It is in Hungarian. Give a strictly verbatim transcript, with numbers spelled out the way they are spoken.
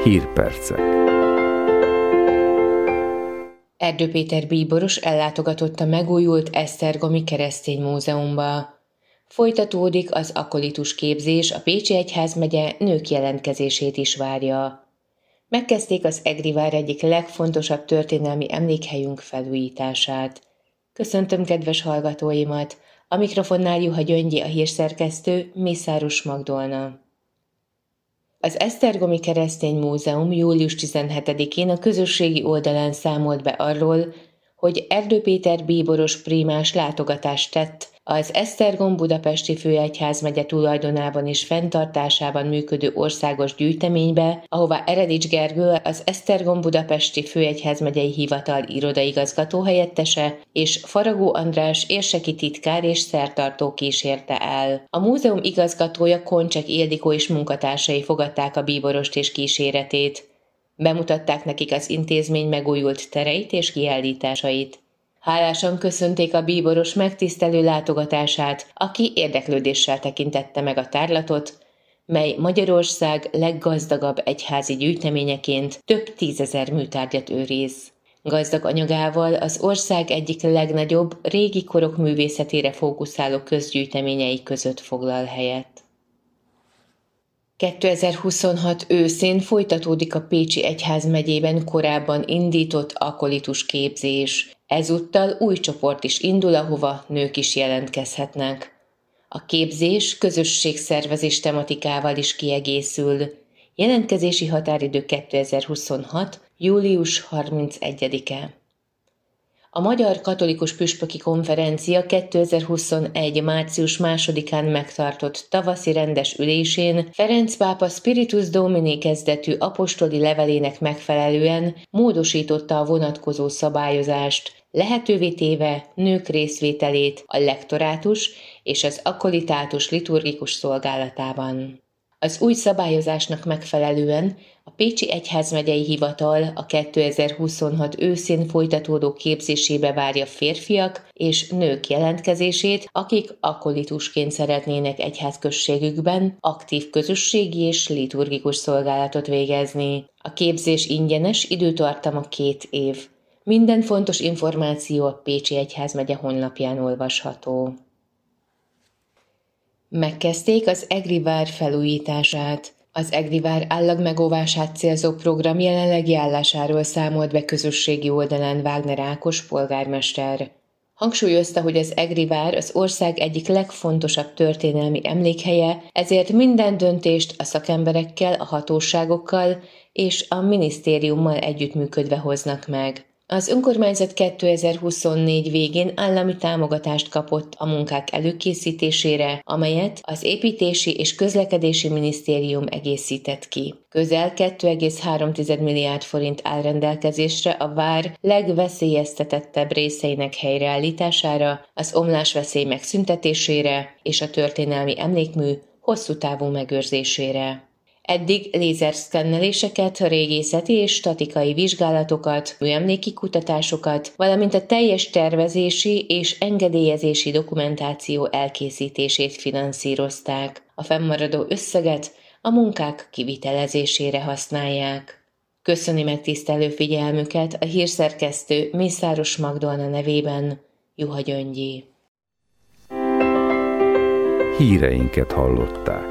Hírpercek. Erdő Péter bíboros ellátogatott a megújult Esztergomi Keresztény Múzeumba. Folytatódik az akolitus képzés, a Pécsi Egyházmegye nők jelentkezését is várja. Megkezdték az Egri vár egyik legfontosabb történelmi emlékhelyünk felújítását. Köszöntöm kedves hallgatóimat! A mikrofonnál Juha Gyöngyi, a hírszerkesztő, Mészáros Magdolna. Az Esztergomi Keresztény Múzeum július tizenhetedikén a közösségi oldalán számolt be arról, hogy Erdő Péter bíboros prímás látogatást tett az Esztergom-Budapesti Főegyházmegye tulajdonában és fenntartásában működő országos gyűjteménybe, ahová Eredics Gergő, az Esztergom-Budapesti Főegyházmegyei Hivatal irodaigazgató helyettese és Faragó András érseki titkár és szertartó kísérte el. A múzeum igazgatója, Koncsek Ildikó és munkatársai fogadták a bíborost és kíséretét. Bemutatták nekik az intézmény megújult tereit és kiállításait. Hálásan köszönték a bíboros megtisztelő látogatását, aki érdeklődéssel tekintette meg a tárlatot, mely Magyarország leggazdagabb egyházi gyűjteményeként több tízezer műtárgyat őriz. Gazdag anyagával az ország egyik legnagyobb, régi korok művészetére fókuszáló közgyűjteményei között foglal helyet. kétezer-huszonhat őszén folytatódik a Pécsi Egyházmegyében korábban indított akolitus képzés. Ezúttal új csoport is indul, ahova nők is jelentkezhetnek. A képzés közösségszervezés tematikával is kiegészül. Jelentkezési határidő kétezer-huszonhat. július harmincegyedike. A Magyar Katolikus Püspöki Konferencia kétezer-huszonegy. március másodikán megtartott tavaszi rendes ülésén Ferenc pápa Spiritus Domini kezdetű apostoli levelének megfelelően módosította a vonatkozó szabályozást, lehetővé téve nők részvételét a lektorátus és az akolitátus liturgikus szolgálatában. Az új szabályozásnak megfelelően a Pécsi Egyházmegyei Hivatal a kétezer-huszonhat őszén folytatódó képzésébe várja férfiak és nők jelentkezését, akik akolitusként szeretnének egyházközségükben aktív közösségi és liturgikus szolgálatot végezni. A képzés ingyenes, időtartama két év. Minden fontos információ a Pécsi Egyházmegye honlapján olvasható. Megkezdték az Egri vár felújítását. Az Egri vár állagmegóvását célzó program jelenlegi állásáról számolt be közösségi oldalán Wagner Ákos polgármester. Hangsúlyozta, hogy az Egri vár az ország egyik legfontosabb történelmi emlékhelye, ezért minden döntést a szakemberekkel, a hatóságokkal és a minisztériummal együttműködve hoznak meg. Az önkormányzat kétezer-huszonnégy végén állami támogatást kapott a munkák előkészítésére, amelyet az Építési és Közlekedési Minisztérium egészített ki. Közel két egész három milliárd forint áll rendelkezésre a vár legveszélyeztetettebb részeinek helyreállítására, az omlásveszély megszüntetésére és a történelmi emlékmű hosszú távú megőrzésére. Eddig lézerszkenneléseket, régészeti és statikai vizsgálatokat, műemléki kutatásokat, valamint a teljes tervezési és engedélyezési dokumentáció elkészítését finanszírozták. A fennmaradó összeget a munkák kivitelezésére használják. Köszöni megtisztelő figyelmüket a hírszerkesztő Mészáros Magdolna nevében, Juha Gyöngyi. Híreinket hallották.